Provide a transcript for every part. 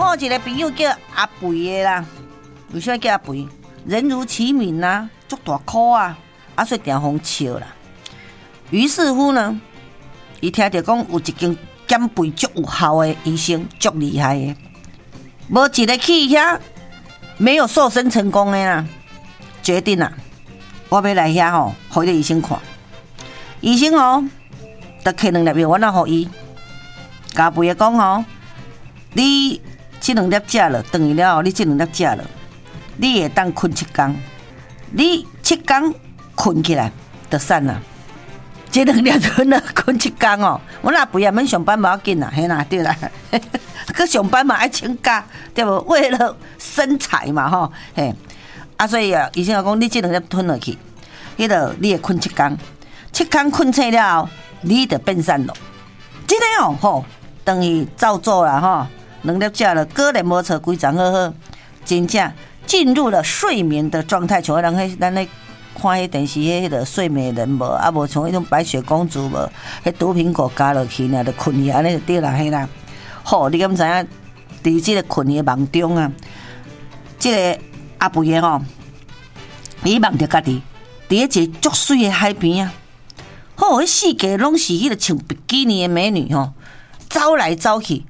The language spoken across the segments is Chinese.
我有一个朋友叫阿肥的啦，为什么叫阿肥？人如其名啊，足大苦啊，所以定风笑啦。于是乎呢，伊听到讲有一间减肥足有效的医生，足厉害的，无一个去遐没有瘦身成功的啦。决定啦，我要来遐吼，互迄个医生看。医生哦，就开2粒药丸互伊，加肥讲吼，你这2粒食了，等于了后，你这2粒食了，你会当困7天，你7天困起来就散啦。这2粒吞了困7天哦，我若肥也免上班无要紧啦，嘿啦对啦，去上班嘛爱请假，对无？为了身材嘛吼，嘿。所以啊，医生讲你这2粒吞落去，迄个你会困7天，7天困醒了后，你就变瘦了。真的哦，吼，等于照做啦吼，2粒食了，果然无错，规张好好，真正进入了睡眠的状态，像咱咧看迄电视迄个睡美人无，无像迄种白雪公主无，迄毒苹果加落去呢，就困去安尼就对啦，嘿啦。好，你敢知影？伫即个困的梦中啊，即个阿肥的吼，伊梦着家己伫一个足水的海边啊，迄四界拢是迄个穿比基尼的美女吼，走来走去，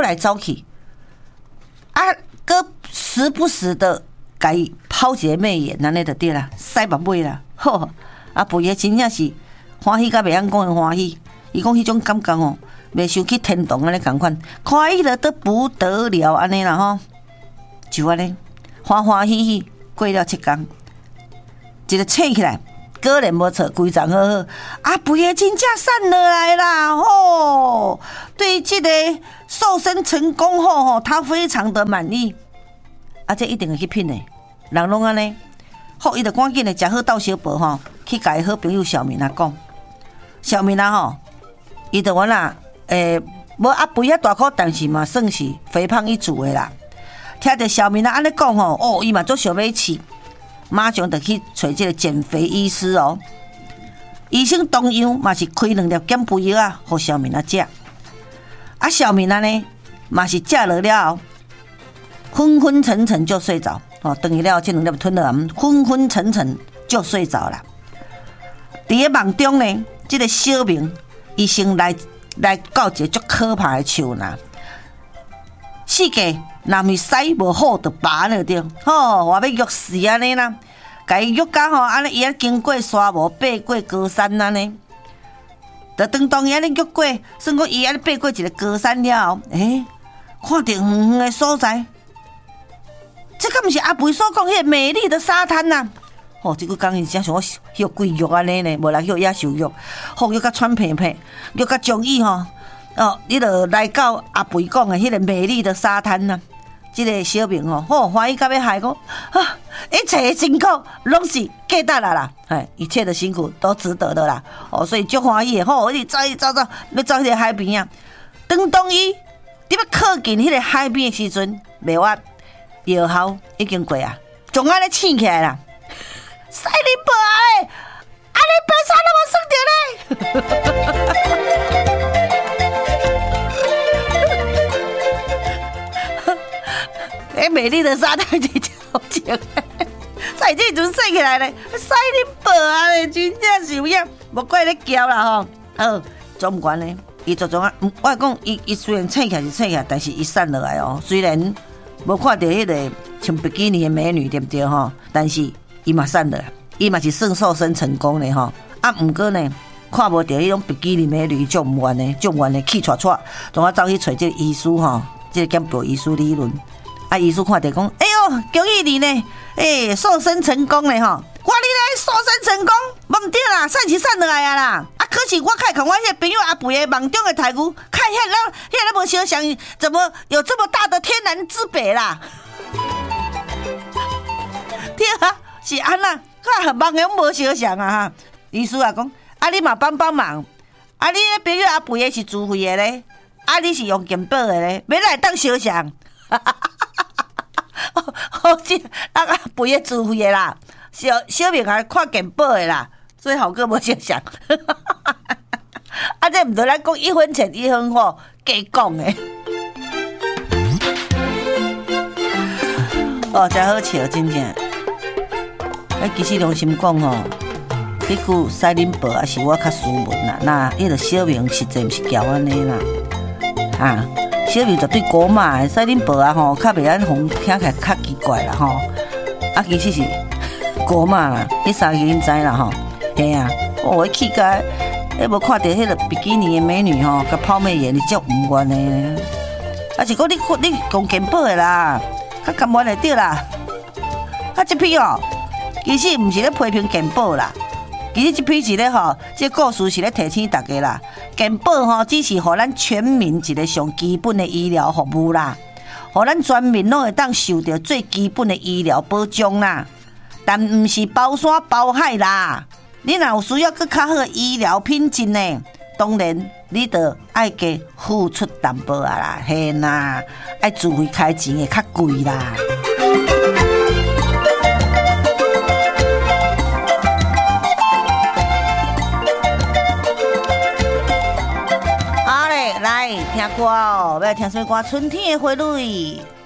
搁时不时的甲伊抛一个媚眼，安尼就对啦，塞目尾啦。好，阿肥的真正是欢喜甲袂晓讲的欢喜，伊讲迄种感觉吼，袂想去天堂安尼共款，快乐得不得了安尼啦吼，就安尼欢欢喜喜过了7天，一个醒起来，果然无错，规张好好，阿肥的真正瘦落来啦吼！对这个瘦身成功后，他非常的满意，这一定会去拼的，人拢安尼。好，伊就赶紧的食好斗小报吼，去甲伊好朋友小明啊讲，小明啊吼，伊就讲啦，无阿肥遐大颗，但是嘛算是肥胖一族的啦。听到小明啊安尼讲吼，伊嘛做想要试，马上就去找这个减肥医师哦。医生同样嘛是开2粒减肥药啊，互小明啊食。小明啊呢，嘛是食了后，昏昏沉沉就睡着。等于了这2粒吞了，昏昏沉沉就睡着了。伫个梦中呢，这个小明医生来到一个足可怕的树呐，世界若是屎无好就拔了对，我要约死安尼啦，甲伊约到安尼伊经过沙漠，爬过高山安尼，就当伊安尼约过，算讲伊安尼爬过一个高山了后，看到远远的所在。这敢不是阿肥所讲迄个美丽的沙滩呐？这个讲伊真像我约鬼约安尼呢，无来约野兽约，约甲喘屁屁，约甲中意你就来到阿肥讲的迄个美丽的沙滩呐。这个小明欢喜到要害讲一切的辛苦拢是价值啦，一切的辛苦都值得的啦。所以足欢喜的，一直走，要走迄个海边啊。当伊伫要靠近迄个海边的时阵，袂屈。药效已经过啊，仲安尼醒起来啦！西林伯诶，安尼白沙那么生着美丽的沙滩真好情，在这阵醒起来咧，西林伯真正是有影，无怪咧叫啦吼。总不管咧，伊就总我讲伊虽然醒起来是醒起来，但是伊瘦落来虽然。无看到迄个穿比基尼的美女，对不对吼？但是伊嘛瘦了，伊嘛是算瘦身成功的吼。毋过呢，看无到迄种比基尼美女，就唔愿的气喘喘，总要走去找这个医师吼，这个减肥医师理论。医师看到讲，哎呦，恭喜你呢，瘦身成功的吼！我你咧瘦身成功，无唔对啦，瘦是瘦落来啊啦。可是我看我迄个朋友阿肥的梦中的台语，看迄无相像，怎么有这么大的天然之别啦？对啊，是安那，看梦的无相像啊哈。医师啊讲，你嘛帮忙，你迄朋友阿肥的是自费的咧，你是用健保的咧，要来当相像。这阿肥的自费的啦，小明还看健保的啦。所以好个无相像，这毋对咱讲1分钱1分货，假讲的。 哦，真好笑，真正。其实良心讲吼，迄句西林伯也是我较斯文啦。那迄个小明实在毋是交安尼啦，啊，小明绝对古马的，西林伯啊吼，较袂安红，听起来较奇怪啦吼。啊，其实是古马啦，迄三个因知啦吼，嘿啊，我气甲，无看到迄个比基尼的美女吼，甲泡妹眼，你足唔愿的。啊，是讲你讲健保的啦，较甘愿的对啦。啊，这篇哦。其实毋是咧批评健保啦，其实这篇是咧吼，这故事是咧提醒大家啦。健保吼只是互咱全民一个上基本的医疗服务啦，互咱全民拢会当受到最基本的医疗保障啦，但毋是包山包海啦。你若有需要更较好的医疗品质呢，当然你得爱加付出淡薄啊啦，嘿啦，爱自费开钱会较贵啦。来听歌哦，要听什么歌？春天的花蕊。